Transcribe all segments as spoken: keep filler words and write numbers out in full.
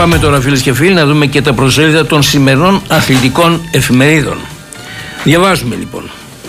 Πάμε τώρα, φίλες και φίλοι, να δούμε και τα πρωτοσέλιδα των σημερινών αθλητικών εφημερίδων. Διαβάζουμε λοιπόν.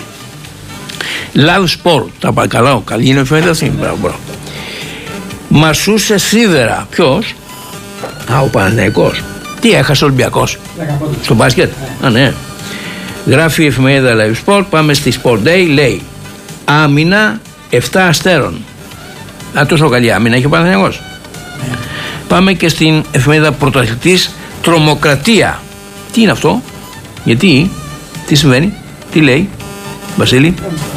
Live Sport, τα πάει καλά, καλή είναι εφημερίδα αυτή. Μπράβο. Μασούσε σίδερα. Ποιος? Α, ο Παναθηναϊκός. Τι έχασε ο Ολυμπιακός? Στο μπάσκετ. Α, ναι. Γράφει η εφημερίδα Live Sport. Πάμε στη Sport Day. Λέει άμυνα επτά αστέρων. Α, τόσο καλή άμυνα έχει ο Παναθηναϊκός. Ναι. Πάμε και στην εφημερίδα Πρωταθλητής. Τρομοκρατία. Τι είναι αυτό? Γιατί? Τι συμβαίνει? Τι λέει Βασίλη?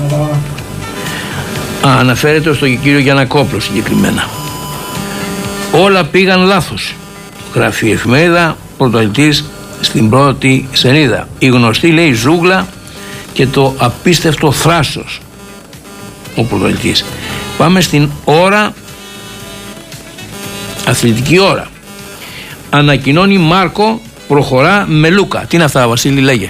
Α, αναφέρεται στον κύριο Γιαννακόπουλο συγκεκριμένα. Όλα πήγαν λάθος, γράφει η εφημερίδα Πρωταθλητής στην πρώτη σελίδα. Η γνωστή, λέει, ζούγκλα και το απίστευτο θράσος, ο Πρωταθλητής. Πάμε στην ώρα, αθλητική ώρα. Ανακοινώνει Μάρκο, προχωρά με Λούκα. Τι είναι αυτά, Βασίλη, λέγε?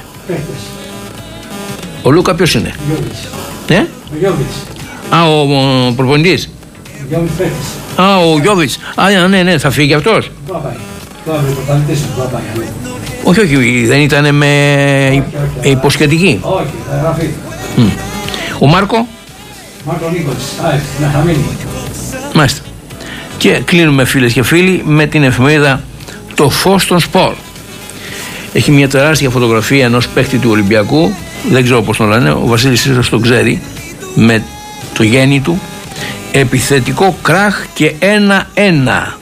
Ο Λούκα ποιος είναι? Ε? Ο Γιώβιτς. Α, ο, ο προπονητής. Ο Γιώβιτς παίκτης. Α, ο Γιώβιτς. Α, ναι, ναι, θα φύγει αυτός. Τώρα πάει. Τώρα με πρωταθλητής του, τώρα πάει. Όχι, όχι, δεν ήταν με υποσχετική. Όχι, θα γραφεί. Ο Μάρκο. Μάρκο Νίκολης. Α, να χαμήνει. Μάλιστα. Και κλείνουμε, φίλες και φίλοι, με την εφημερίδα Το Φως των Σπορ. Έχει μια τεράστια φωτογραφία ενός παίκτη του Ολυμπιακού, δεν ξέρω πώς τον λένε, ο Βασίλης ίσως τον ξέρει, με το γέννη του. Επιθετικό κράχ και ένα-ένα.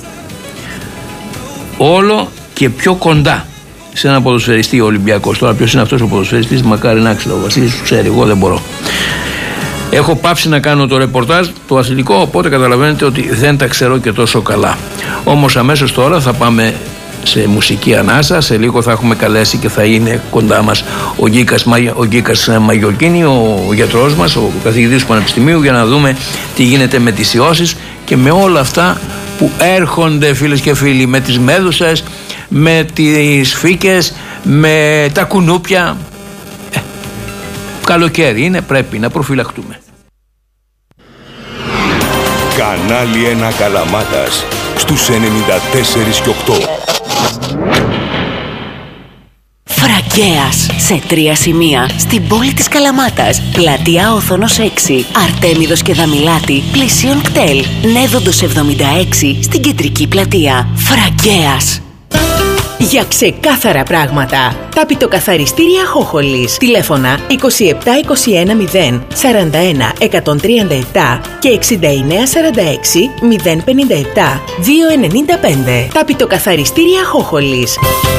Όλο και πιο κοντά σε ένα ποδοσφαιριστή ο Ολυμπιακός. Τώρα ποιος είναι αυτός ο ποδοσφαιριστής, μακάρι να ξέρω, ο Βασίλης του ξέρει, εγώ δεν μπορώ. Έχω πάψει να κάνω το ρεπορτάζ το αθλητικό, οπότε καταλαβαίνετε ότι δεν τα ξέρω και τόσο καλά. Όμως αμέσως τώρα θα πάμε σε μουσική ανάσα. Σε λίγο θα έχουμε καλέσει και θα είναι κοντά μας ο Γκίκας, ο Γκίκας Μαγιορκίνη, ο γιατρός μας, ο καθηγητής του Πανεπιστημίου, για να δούμε τι γίνεται με τις ιώσεις και με όλα αυτά που έρχονται, φίλες και φίλοι, με τις μέδουσες, με τις φύκες, με τα κουνούπια. ε, Καλοκαίρι είναι, πρέπει να προφυλαχτούμε. Κανάλι ένα Καλαμάτας στους ενενήντα τέσσερα και οκτώ. Φραγκέας, σε τρία σημεία στην πόλη της Καλαμάτας. Πλατεία Όθωνος έξι, Αρτέμιδος και Δαμιλάτη, πλησίον κτέλ. Νέδοντος εβδομήντα έξι στην κεντρική πλατεία. Φραγκέας. Για ξεκάθαρα πράγματα. Ταπητοκαθαριστήρια Χόχολης. Τηλέφωνα είκοσι επτά είκοσι ένα μηδέν σαράντα ένα εκατόν τριάντα επτά και εξήντα εννέα σαράντα έξι μηδέν πενήντα επτά διακόσια ενενήντα πέντε. Ταπητοκαθαριστήρια Χόχολης.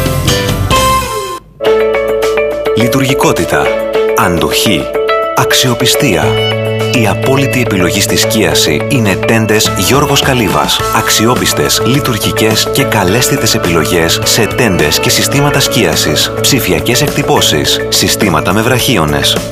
Λειτουργικότητα, αντοχή, αξιοπιστία. Η απόλυτη επιλογή στη σκίαση είναι τέντες Γιώργος Καλύβας. Αξιόπιστες, λειτουργικές και καλέσθητες επιλογές σε τέντες και συστήματα σκίασης. Ψηφιακές εκτυπώσεις, συστήματα με βραχίονες,